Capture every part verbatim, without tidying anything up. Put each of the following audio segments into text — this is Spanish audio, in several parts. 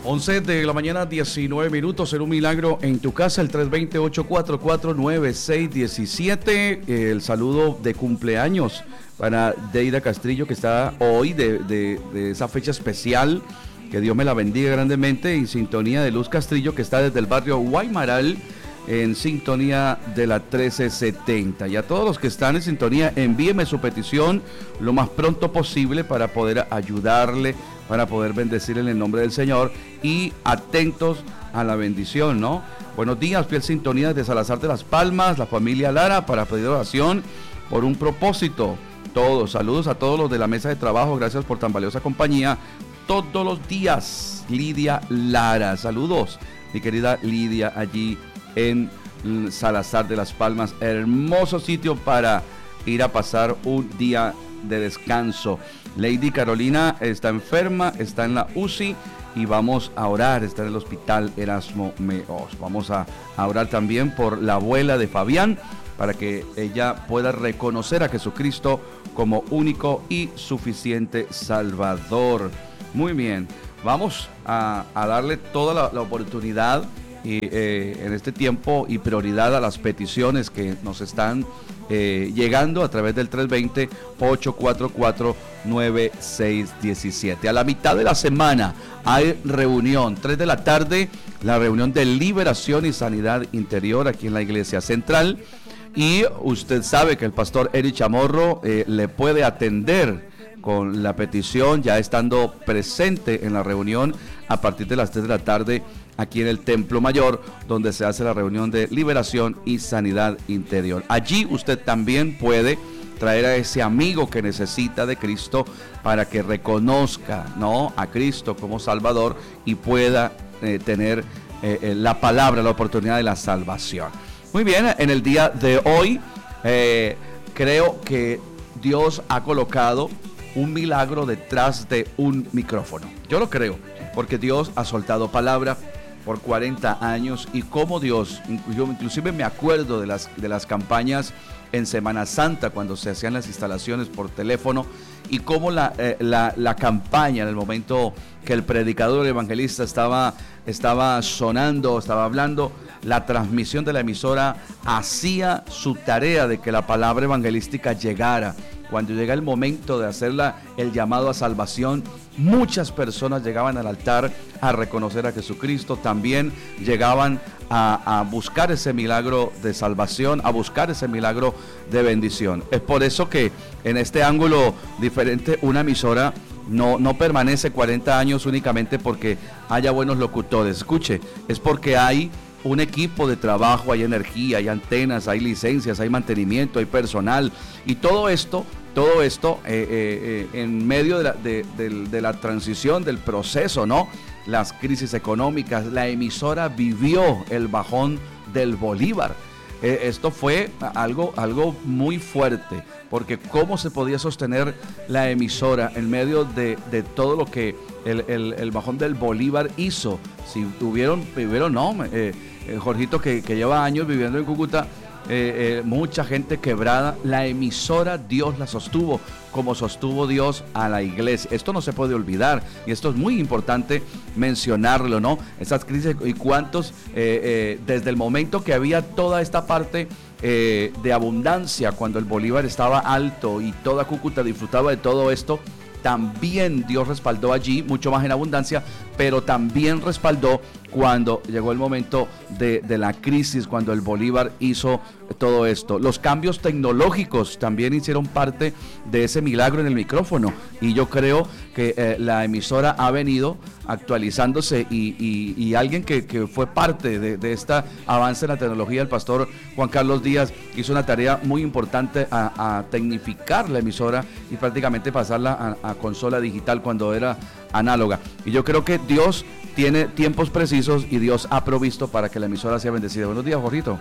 once de la mañana, diecinueve minutos, en un milagro en tu casa, el tres dos cero, ocho cuatro cuatro, nueve seis uno siete. El saludo de cumpleaños para Deida Castrillo, que está hoy de, de, de esa fecha especial. Que Dios me la bendiga grandemente. En sintonía de Luz Castrillo, que está desde el barrio Guaymaral, en sintonía de la trece setenta. Y a todos los que están en sintonía, envíeme su petición lo más pronto posible para poder ayudarle, para poder bendecir en el nombre del Señor, y atentos a la bendición, ¿no? Buenos días, fiel sintonía desde Salazar de las Palmas, la familia Lara, para pedir oración por un propósito. Todos, saludos a todos los de la mesa de trabajo, gracias por tan valiosa compañía todos los días. Lidia Lara, saludos, mi querida Lidia, allí en Salazar de las Palmas, hermoso sitio para ir a pasar un día de descanso. Lady Carolina está enferma, está en la U C I y vamos a orar, está en el hospital Erasmo Meos. Vamos a, a orar también por la abuela de Fabián, para que ella pueda reconocer a Jesucristo como único y suficiente Salvador. Muy bien, vamos a, a darle toda la, la oportunidad y, eh, en este tiempo y prioridad a las peticiones que nos están eh, llegando a través del tres dos cero, ocho cuatro cuatro, nueve seis uno siete. A la mitad de la semana hay reunión, tres de la tarde, la reunión de liberación y sanidad interior aquí en la Iglesia Central. Y usted sabe que el pastor Eric Chamorro eh, le puede atender con la petición, ya estando presente en la reunión a partir de las tres de la tarde aquí en el Templo Mayor, donde se hace la reunión de liberación y sanidad interior. Allí usted también puede traer a ese amigo que necesita de Cristo para que reconozca, ¿no?, a Cristo como Salvador y pueda eh, tener eh, la palabra, la oportunidad de la salvación. Muy bien, en el día de hoy eh, creo que Dios ha colocado un milagro detrás de un micrófono. Yo lo creo, porque Dios ha soltado palabra por cuarenta años, y como Dios, yo inclusive me acuerdo de las, de las campañas en Semana Santa, cuando se hacían las instalaciones por teléfono, y cómo la, eh, la, la campaña, en el momento que el predicador, el evangelista estaba, estaba sonando, estaba hablando, la transmisión de la emisora hacía su tarea de que la palabra evangelística llegara. Cuando llega el momento de hacerla, el llamado a salvación, muchas personas llegaban al altar a reconocer a Jesucristo, también llegaban a, a buscar ese milagro de salvación, a buscar ese milagro de bendición. Es por eso que en este ángulo diferente, una emisora no, no permanece cuarenta años únicamente porque haya buenos locutores. Escuche, es porque hay un equipo de trabajo, hay energía, hay antenas, hay licencias, hay mantenimiento, hay personal, y todo esto, todo esto eh, eh, eh, en medio de la, de, de, de la transición, del proceso, ¿no? Las crisis económicas, la emisora vivió el bajón del Bolívar. Eh, esto fue algo, algo muy fuerte, porque cómo se podía sostener la emisora en medio de, de todo lo que el, el, el bajón del Bolívar hizo. Si tuvieron, vivieron, no, eh, eh, Jorgito, que, que lleva años viviendo en Cúcuta, eh, eh, mucha gente quebrada, la emisora Dios la sostuvo, como sostuvo Dios a la iglesia. Esto no se puede olvidar, y esto es muy importante mencionarlo, ¿no? Esas crisis, y cuántos, eh, eh, desde el momento que había toda esta parte eh, de abundancia, cuando el Bolívar estaba alto y toda Cúcuta disfrutaba de todo esto, también Dios respaldó allí, mucho más en abundancia, pero también respaldó cuando llegó el momento de, de la crisis, cuando el Bolívar hizo todo esto. Los cambios tecnológicos también hicieron parte de ese milagro en el micrófono, y yo creo que eh, la emisora ha venido actualizándose, y, y, y alguien que, que fue parte de, de este avance en la tecnología, el pastor Juan Carlos Díaz, hizo una tarea muy importante a, a tecnificar la emisora y prácticamente pasarla a, a consola digital cuando era análoga. Y yo creo que Dios tiene tiempos precisos y Dios ha provisto para que la emisora sea bendecida. Buenos días, Jorgito.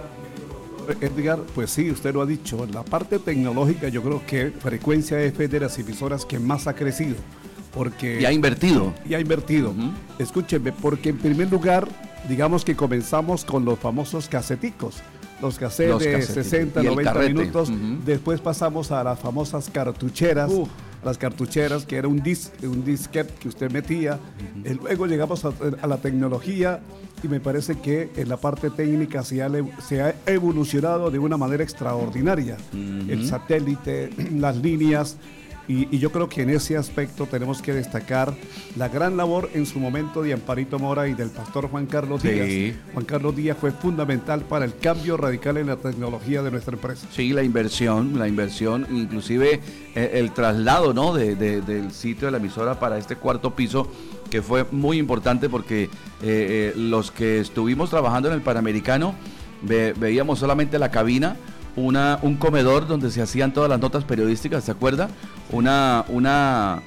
Edgar, pues sí, usted lo ha dicho, la parte tecnológica yo creo que Frecuencia F es de las emisoras que más ha crecido, porque... Y ha invertido. Y ha invertido. Uh-huh. Escúcheme, porque en primer lugar, digamos que comenzamos con los famosos caseticos, los cassettes de sesenta, noventa minutos, uh-huh. Después pasamos a las famosas cartucheras, uh. las cartucheras, que era un, dis, un disquete que usted metía. Uh-huh. Y luego llegamos a, a la tecnología y me parece que en la parte técnica se ha, se ha evolucionado de una manera extraordinaria. Uh-huh. El satélite, las líneas. Y, y yo creo que en ese aspecto tenemos que destacar la gran labor en su momento de Amparito Mora y del pastor Juan Carlos sí. Díaz. Juan Carlos Díaz fue fundamental para el cambio radical en la tecnología de nuestra empresa. Sí, la inversión, la inversión, inclusive eh, el traslado, ¿no? de, de, del sitio de la emisora para este cuarto piso, que fue muy importante porque eh, eh, los que estuvimos trabajando en el Panamericano ve, veíamos solamente la cabina, Una, un comedor donde se hacían todas las notas periodísticas, ¿se acuerda? Una, una,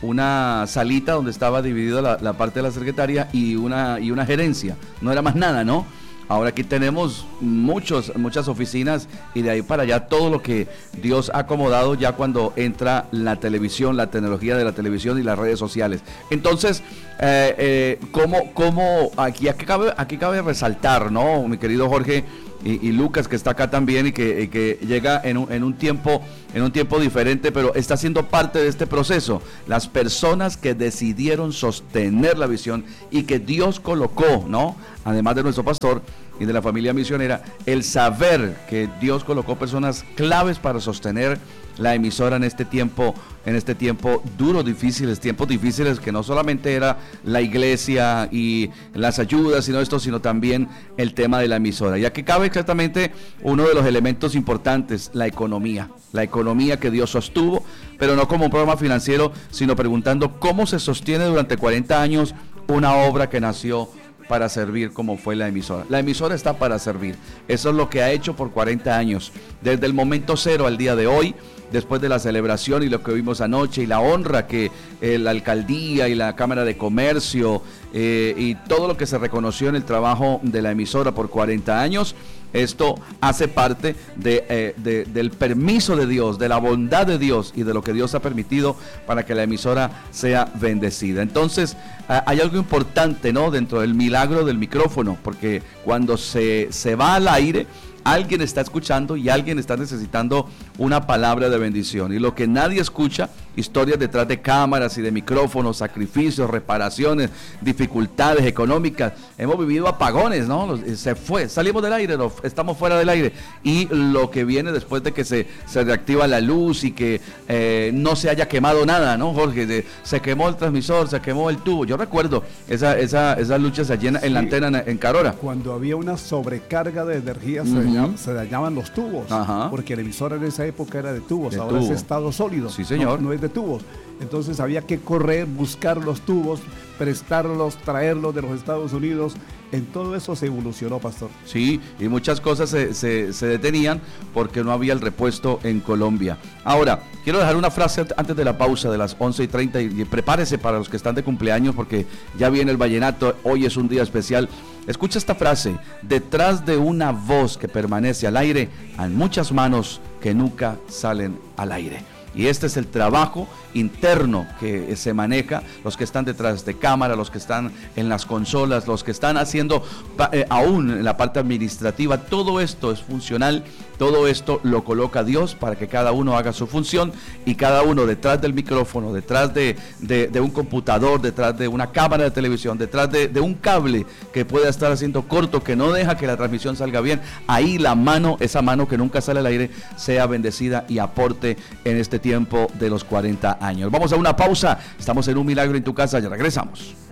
una salita donde estaba dividida la, la parte de la secretaria y una, y una gerencia, no era más nada, ¿no? Ahora aquí tenemos muchos, muchas oficinas y de ahí para allá todo lo que Dios ha acomodado ya cuando entra la televisión, la tecnología de la televisión y las redes sociales. Entonces, eh, eh, ¿cómo, cómo aquí, aquí, cabe, aquí cabe resaltar, ¿no? Mi querido Jorge, Y, y Lucas, que está acá también y que, y que llega en un, en un tiempo en un tiempo diferente, pero está siendo parte de este proceso. Las personas que decidieron sostener la visión y que Dios colocó, ¿no? Además de nuestro pastor y de la familia misionera, el saber que Dios colocó personas claves para sostener la emisora en este tiempo, en este tiempo duro, difíciles, tiempos difíciles, que no solamente era la iglesia y las ayudas, sino esto, sino también el tema de la emisora. Y aquí cabe exactamente uno de los elementos importantes, la economía, la economía que Dios sostuvo, pero no como un programa financiero, sino preguntando cómo se sostiene durante cuarenta años una obra que nació para servir, como fue la emisora. La emisora está para servir. Eso es lo que ha hecho por cuarenta años, desde el momento cero al día de hoy, después de la celebración y lo que vimos anoche y la honra que eh, la alcaldía y la Cámara de Comercio eh, y todo lo que se reconoció en el trabajo de la emisora por cuarenta años. Esto hace parte de, eh, de, del permiso de Dios, de la bondad de Dios y de lo que Dios ha permitido para que la emisora sea bendecida. Entonces, eh, hay algo importante, ¿no?, dentro del milagro del micrófono, porque cuando se, se va al aire, alguien está escuchando y alguien está necesitando una palabra de bendición. Y lo que nadie escucha, historias detrás de cámaras y de micrófonos, sacrificios, reparaciones, dificultades económicas. Hemos vivido apagones, ¿no? Se fue, salimos del aire, no, estamos fuera del aire. Y lo que viene después de que se, se reactiva la luz y que eh, no se haya quemado nada, ¿no, Jorge? De, se quemó el transmisor, se quemó el tubo. Yo recuerdo esa, esa, esas luchas allí en, sí, en la antena en, en Carora. Cuando había una sobrecarga de energía, uh-huh, se, dañaban, se dañaban los tubos. Ajá. Porque el emisor en esa época era de tubos, de ahora tubo. Es estado sólido. Sí, señor. No, no es de tubos. Entonces había que correr, buscar los tubos, prestarlos, traerlos de los Estados Unidos. En todo eso se evolucionó, pastor. Sí, y muchas cosas se, se, se detenían porque no había el repuesto en Colombia. Ahora, quiero dejar una frase antes de la pausa de las once y treinta y, y prepárese para los que están de cumpleaños porque ya viene el vallenato, hoy es un día especial. Escucha esta frase: detrás de una voz que permanece al aire, hay muchas manos que nunca salen al aire. Y este es el trabajo interno que se maneja, los que están detrás de cámara, los que están en las consolas, los que están haciendo eh, aún en la parte administrativa. Todo esto es funcional, todo esto lo coloca Dios para que cada uno haga su función y cada uno detrás del micrófono, detrás de, de, de un computador, detrás de una cámara de televisión, detrás de, de un cable que pueda estar haciendo corto, que no deja que la transmisión salga bien. Ahí la mano, esa mano que nunca sale al aire, sea bendecida y aporte en este tiempo de los cuarenta años. Vamos a una pausa, estamos en Un Milagro en tu Casa, ya regresamos.